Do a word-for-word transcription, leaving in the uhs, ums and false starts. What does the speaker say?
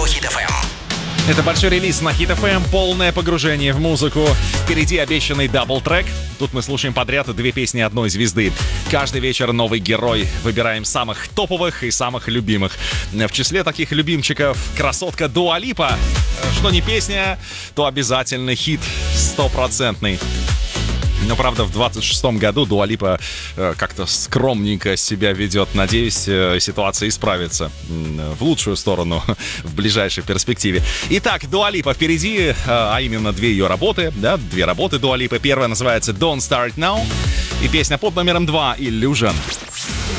Хит эф эм. Это большой релиз на Хит эф эм, полное погружение в музыку. Впереди обещанный дабл-трек. Тут мы слушаем подряд две песни одной звезды. Каждый вечер новый герой. Выбираем самых топовых и самых любимых. В числе таких любимчиков красотка Дуа Липа. Что не песня, то обязательно хит стопроцентный. Но, правда, в двадцать шестом году Дуа Липа э, как-то скромненько себя ведет. Надеюсь, э, ситуация исправится э, в лучшую сторону в ближайшей перспективе. Итак, Дуа Липа впереди, э, а именно две ее работы, да, две работы Дуа Липы. Первая называется Don't Start Now и песня под номером два Illusion.